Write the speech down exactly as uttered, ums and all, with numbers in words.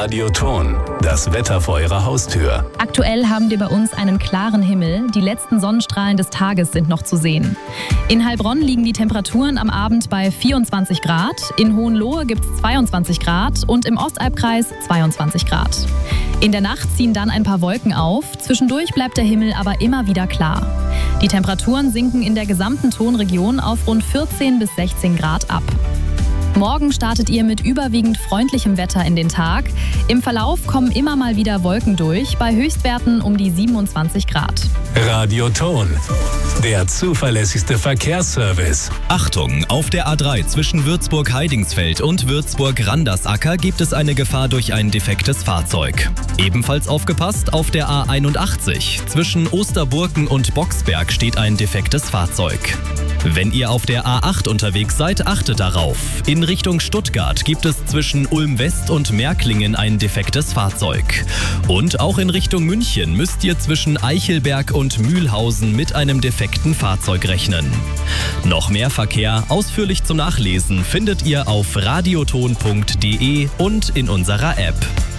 Radioton, das Wetter vor Ihrer Haustür. Aktuell haben wir bei uns einen klaren Himmel. Die letzten Sonnenstrahlen des Tages sind noch zu sehen. In Heilbronn liegen die Temperaturen am Abend bei vierundzwanzig Grad. In Hohenlohe gibt es zweiundzwanzig Grad und im Ostalbkreis zweiundzwanzig Grad. In der Nacht ziehen dann ein paar Wolken auf. Zwischendurch bleibt der Himmel aber immer wieder klar. Die Temperaturen sinken in der gesamten Tonregion auf rund vierzehn bis sechzehn Grad ab. Morgen startet ihr mit überwiegend freundlichem Wetter in den Tag. Im Verlauf kommen immer mal wieder Wolken durch, bei Höchstwerten um die siebenundzwanzig Grad. Radioton, der zuverlässigste Verkehrsservice. Achtung, auf der A drei zwischen Würzburg-Heidingsfeld und Würzburg-Randersacker gibt es eine Gefahr durch ein defektes Fahrzeug. Ebenfalls aufgepasst, auf der A einundachtzig zwischen Osterburken und Boxberg steht ein defektes Fahrzeug. Wenn ihr auf der A acht unterwegs seid, achtet darauf. In Richtung Stuttgart gibt es zwischen Ulm-West und Märklingen ein defektes Fahrzeug. Und auch in Richtung München müsst ihr zwischen Eichelberg und Mühlhausen mit einem defekten Fahrzeug rechnen. Noch mehr Verkehr ausführlich zum Nachlesen findet ihr auf radioton punkt de und in unserer App.